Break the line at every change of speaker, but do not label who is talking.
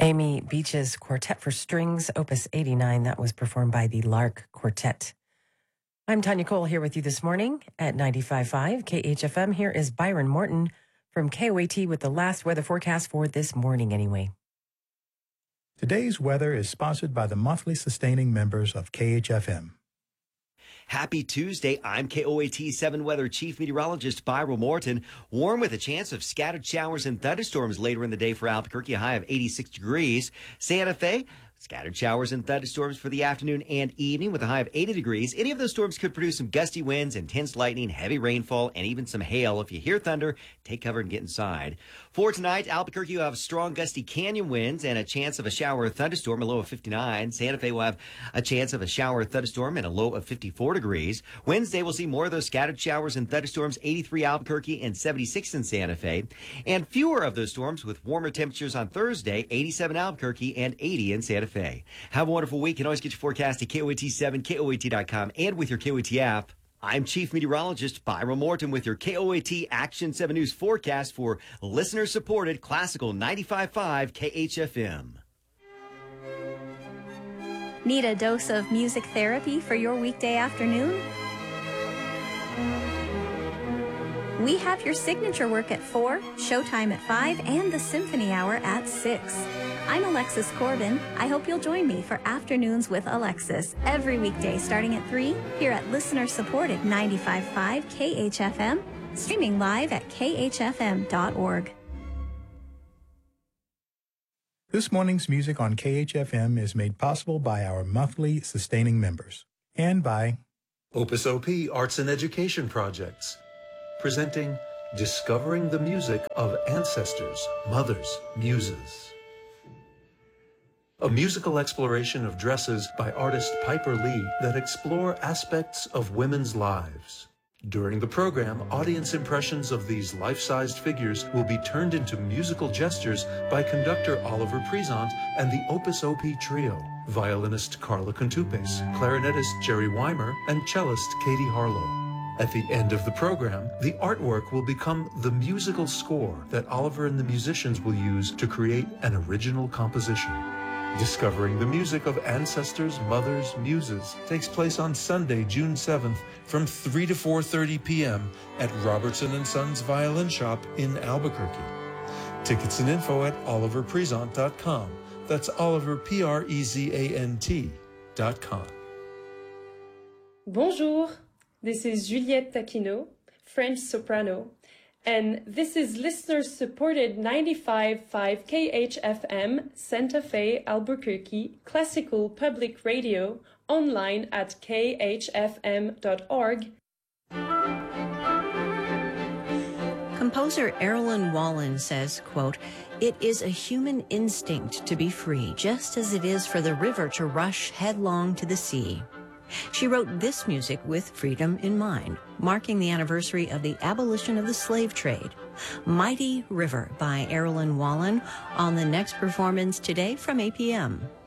Amy Beach's Quartet for Strings, Opus 89. That was performed by the Lark Quartet. I'm Tanya Cole here with you this morning at 95.5 KHFM. Here is Byron Morton from KOAT with the last weather forecast for this morning anyway.
Today's weather is sponsored by the monthly sustaining members of KHFM.
Happy Tuesday. I'm KOAT 7 Weather Chief Meteorologist Byron Morton. Warm with a chance of scattered showers and thunderstorms later in the day for Albuquerque, a high of 86 degrees. Santa Fe, scattered showers and thunderstorms for the afternoon and evening with a high of 80 degrees. Any of those storms could produce some gusty winds, intense lightning, heavy rainfall, and even some hail. If you hear thunder, take cover and get inside. For tonight, Albuquerque will have strong gusty canyon winds and a chance of a shower or thunderstorm, a low of 59. Santa Fe will have a chance of a shower or thunderstorm and a low of 54 degrees. Wednesday, we'll see more of those scattered showers and thunderstorms, 83 Albuquerque and 76 in Santa Fe. And fewer of those storms with warmer temperatures on Thursday, 87 Albuquerque and 80 in Santa Fe. Have a wonderful week. You can always get your forecast at KOAT7, KOAT.com, and with your KOAT app. I'm Chief Meteorologist Byron Morton with your KOAT Action 7 News forecast for listener-supported Classical 95.5 KHFM.
Need a dose of music therapy for your weekday afternoon? We have your signature work at 4, showtime at 5, and the symphony hour at 6. I'm Alexis Corbin. I hope you'll join me for Afternoons with Alexis every weekday starting at 3 here at listener-supported 95.5 KHFM, streaming live at khfm.org.
This morning's music on KHFM is made possible by our monthly sustaining members and by
Opus OP Arts and Education Projects, presenting Discovering the Music of Ancestors, Mothers, Muses. A musical exploration of dresses by artist Piper Lee that explore aspects of women's lives. During the program, audience impressions of these life-sized figures will be turned into musical gestures by conductor Oliver Presant and the Opus OP Trio, violinist Carla Contupes, clarinetist Jerry Weimer, and cellist Katie Harlow. At the end of the program, the artwork will become the musical score that Oliver and the musicians will use to create an original composition. Discovering the Music of Ancestors, Mothers, Muses takes place on Sunday, June 7th from 3 to 4:30 p.m. at Robertson & Sons Violin Shop in Albuquerque. Tickets and info at oliverpresant.com. That's Oliver, Prezant.com.
Bonjour, this is Juliette Taquino, French soprano, and this is listener-supported 95.5 KHFM, Santa Fe, Albuquerque, classical public radio, online at khfm.org.
Composer Erilyn Wallen says, quote, "It is a human instinct to be free, just as it is for the river to rush headlong to the sea." She wrote this music with freedom in mind, marking the anniversary of the abolition of the slave trade. Mighty River by Erilyn Wallen on the next performance today from 8 p.m.